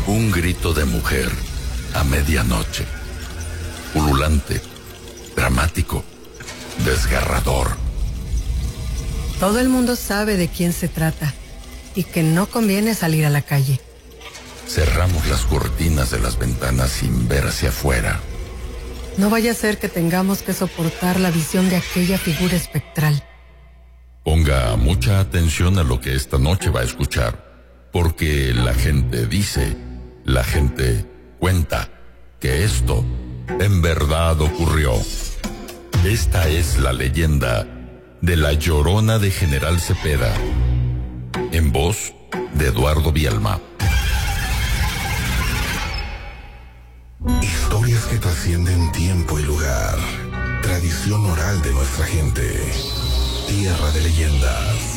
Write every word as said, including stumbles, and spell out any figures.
Un grito de mujer a medianoche. Ululante, dramático, desgarrador. Todo el mundo sabe de quién se trata y que no conviene salir a la calle. Cerramos las cortinas de las ventanas sin ver hacia afuera. No vaya a ser que tengamos que soportar la visión de aquella figura espectral. Ponga mucha atención a lo que esta noche va a escuchar, porque la gente dice, la gente cuenta que esto en verdad ocurrió. Esta es la leyenda de la Llorona de General Cepeda, en voz de Eduardo Bielma. Historias que trascienden tiempo y lugar. Tradición oral de nuestra gente. Tierra de leyendas.